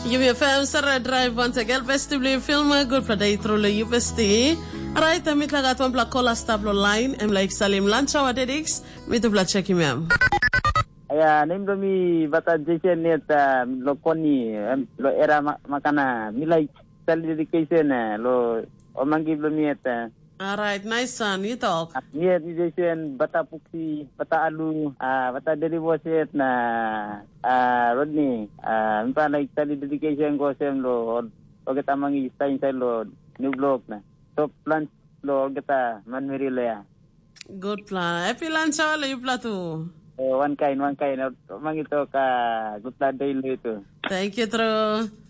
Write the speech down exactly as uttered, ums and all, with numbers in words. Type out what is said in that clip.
You may fam Sarah drive once again vestibule film good for day through the U S T. Right, I'm mit lagat one black cola stable line. I'm like Salim Lancha wa dedix. Mit to black check him. Aya name do mi bata Jason net lo koni lo era makana mi like sal dedication lo o mangi lo mi et. All right, nice son. You talk. Niya Jason bata puksi bata alu ah bata delivery na ah Rodney ah mi pa like sal dedication ko sem lo o kita mangi stay sa lo new block na. So plan lo kita manmeri lo ya. Good plan. Happy lunch all you plato. One kind, one kind. Mang ito ka good day ito. Thank you, Tro.